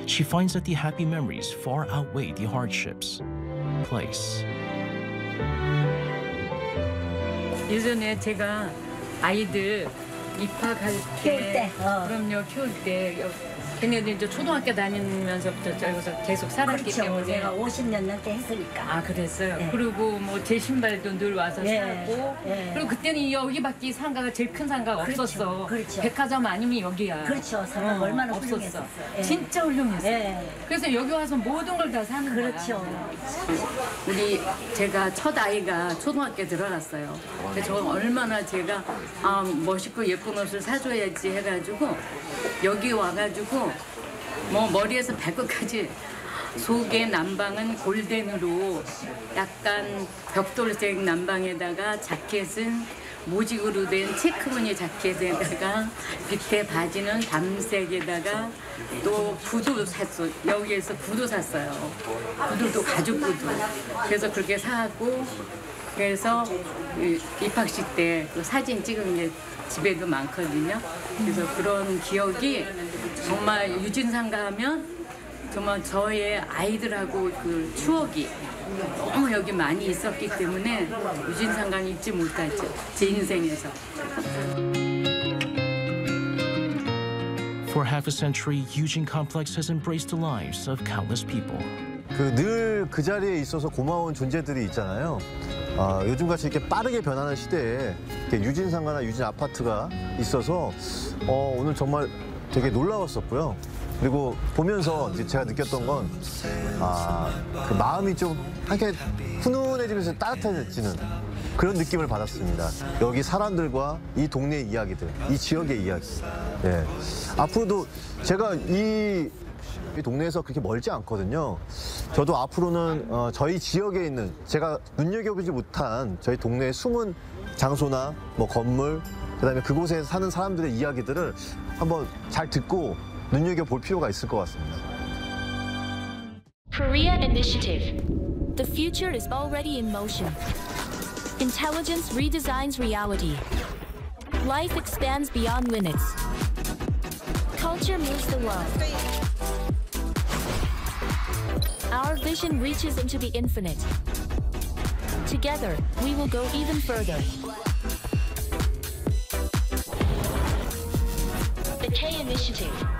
she finds that the happy memories far outweigh the hardships. Place. 예전에 제가 아이들 입학할 때, 그럼요, 키울 때, 걔네들 이제 초등학교 다니면서부터 여기서 계속 살았기 그렇죠. 때문에. 제가 50년 넘게 했으니까. 아, 그랬어요? 네. 그리고 뭐 제 신발도 늘 와서 네. 사고. 네. 그리고 그때는 여기밖에 상가가 제일 큰 상가가 그렇죠. 없었어. 그렇죠. 백화점 아니면 여기야. 그렇죠. 상가가 얼마나 없었어. 훌륭했었어요. 예. 진짜 훌륭했어. 예. 그래서 여기 와서 모든 걸 다 사는 거야. 그렇죠. 제가 첫 아이가 초등학교에 들어갔어요. 그래서 저 얼마나 제가 멋있고 예쁜 옷을 사줘야지 해가지고 여기 와가지고 뭐 머리에서 발끝까지 속에 난방은 골덴으로 약간 벽돌색 난방에다가 자켓은 모직으로 된 체크무늬 자켓에다가 밑에 바지는 밤색에다가 또 구두 샀어. 여기에서 구두 샀어요. 구두도 가죽 구두. 그래서 그렇게 사고 그래서 입학식 때 그 사진 찍은 게 집에도 많거든요. 그래서 그런 기억이 정말 유진상가 하면 정말 저의 아이들하고 그 추억이 너무 여기 많이 있었기 때문에 유진상가는 잊지 못하죠. 제 인생에서. For half a century, Eugene Complex has embraced the lives of countless people. 늘 그 자리에 있어서 고마운 존재들이 있잖아요. 요즘같이 이렇게 빠르게 변하는 시대에 이렇게 유진 상가나 유진 아파트가 있어서 오늘 정말 되게 놀라웠었고요. 그리고 보면서 이제 제가 느꼈던 건 그 마음이 좀 한게 훈훈해지면서 따뜻해지는 그런 느낌을 받았습니다. 여기 사람들과 이 동네의 이야기들, 이 지역의 이야기. 예. 앞으로도 제가 이 동네에서 그렇게 멀지 않거든요. 저도 앞으로는 저희 지역에 있는 제가 눈여겨보지 못한 저희 동네의 숨은 장소나 뭐 건물, 그다음에 그곳에 사는 사람들의 이야기들을 한번 잘 듣고 눈여겨볼 필요가 있을 것 같습니다. Korea Initiative. The future is already in motion. Intelligence redesigns reality. Life expands beyond limits. Culture moves the world. Our vision reaches into the infinite. Together, we will go even further. The K Initiative.